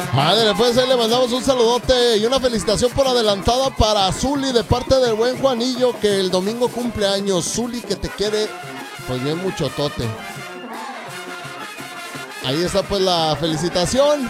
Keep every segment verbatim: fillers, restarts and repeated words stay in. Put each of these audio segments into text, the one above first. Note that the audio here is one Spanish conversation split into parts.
Madre, pues ahí le mandamos un saludote y una felicitación por adelantada para Zuli de parte del buen Juanillo, que el domingo cumple años. Zuli, que te quede pues bien muchotote. Ahí está pues la felicitación.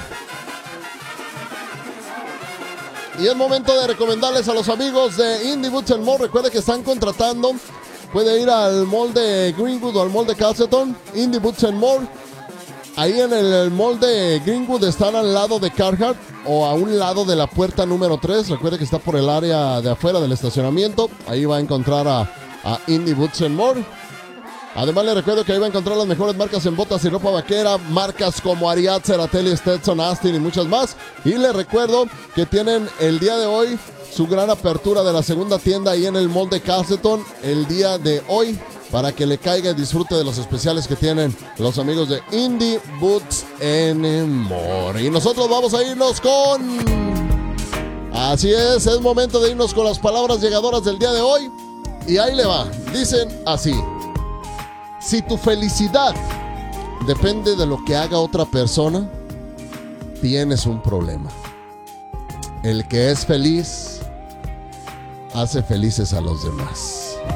Y es momento de recomendarles a los amigos de Indie Boots and More. Recuerde que están contratando. Puede ir al mall de Greenwood o al mall de Castleton. Indie Boots and More. Ahí en el mall de Greenwood están al lado de Carhartt o a un lado de la puerta número tres. Recuerde que está por el área de afuera del estacionamiento. Ahí va a encontrar a, a Indie Boots and More. Además le recuerdo que ahí va a encontrar las mejores marcas en botas y ropa vaquera, marcas como Ariat, Ceratelli, Stetson, Astin y muchas más. Y le recuerdo que tienen el día de hoy su gran apertura de la segunda tienda ahí en el mall de Castleton el día de hoy, para que le caiga y disfrute de los especiales que tienen los amigos de Indie Boots and More. Y nosotros vamos a irnos con... Así es, es momento de irnos con las palabras llegadoras del día de hoy. Y ahí le va, dicen así: si tu felicidad depende de lo que haga otra persona, tienes un problema. El que es feliz hace felices a los demás.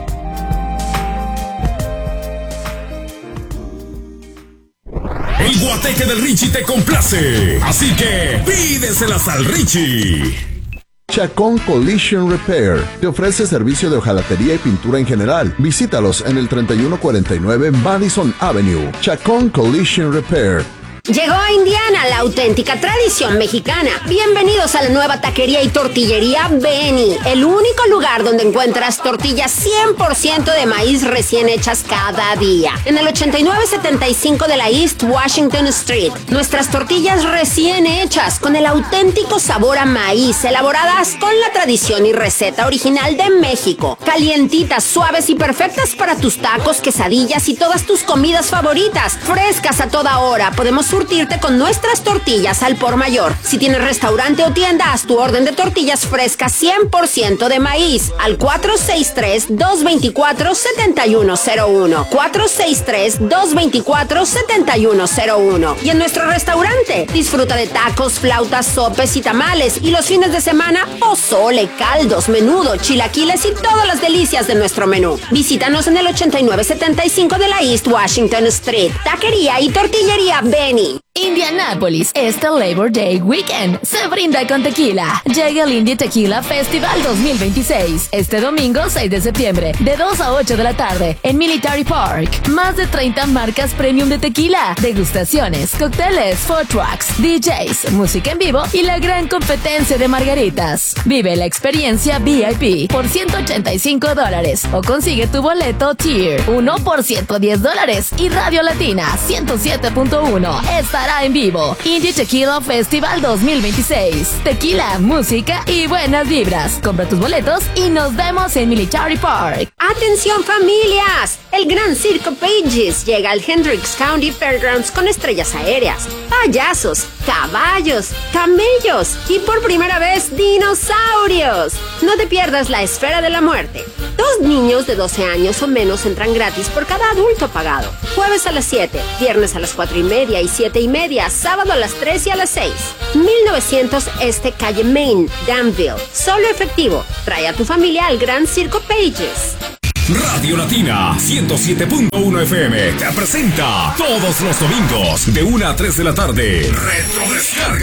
El guateque del Richie te complace, así que pídeselas al Richie. Chacón Collision Repair te ofrece servicio de hojalatería y pintura en general. Visítalos en el treinta y uno cuarenta y nueve Madison Avenue. Chacón Collision Repair. Llegó a Indiana la auténtica tradición mexicana. Bienvenidos a la nueva taquería y tortillería Benny, el único lugar donde encuentras tortillas cien por ciento de maíz recién hechas cada día. En el ochenta y nueve setenta y cinco de la East Washington Street. Nuestras tortillas recién hechas con el auténtico sabor a maíz, elaboradas con la tradición y receta original de México. Calientitas, suaves y perfectas para tus tacos, quesadillas y todas tus comidas favoritas. Frescas a toda hora. Podemos surtirte con nuestras tortillas al por mayor. Si tienes restaurante o tienda, haz tu orden de tortillas frescas cien por ciento de maíz al cuatro seis tres, dos dos cuatro, siete uno cero uno. cuatro seis tres, dos dos cuatro, siete uno cero uno. Y en nuestro restaurante, disfruta de tacos, flautas, sopes y tamales. Y los fines de semana, pozole, caldos, menudo, chilaquiles y todas las delicias de nuestro menú. Visítanos en el ochenta y nueve setenta y cinco de la East Washington Street. Taquería y tortillería Benny. Indianápolis, este Labor Day Weekend se brinda con tequila. Llega el Indie Tequila Festival dos mil veintiséis, este domingo seis de septiembre, de dos a ocho de la tarde, en Military Park. Más de treinta marcas premium de tequila, degustaciones, cócteles, food trucks, D Js, música en vivo y la gran competencia de margaritas. Vive la experiencia V I P por ciento ochenta y cinco dólares o consigue tu boleto Tier uno por ciento diez dólares y Radio Latina ciento siete punto uno estará en vivo. Indie Tequila Festival dos mil veintiséis. Tequila, música y buenas vibras. Compra tus boletos y nos vemos en Military Park. ¡Atención familias! El Gran Circo Pages llega al Hendricks County Fairgrounds con estrellas aéreas, payasos, caballos, camellos y por primera vez dinosaurios. No te pierdas la Esfera de la Muerte. Dos niños de doce años o menos entran gratis por cada adulto pagado. Jueves a las siete, viernes a las cuatro y media y siete y media, sábado a las tres y a las seis. mil novecientos Este Calle Main, Danville. Solo efectivo. Trae a tu familia al Gran Circo Pages. Radio Latina ciento siete punto uno F M te presenta todos los domingos de una a tres de la tarde Retro Descarga.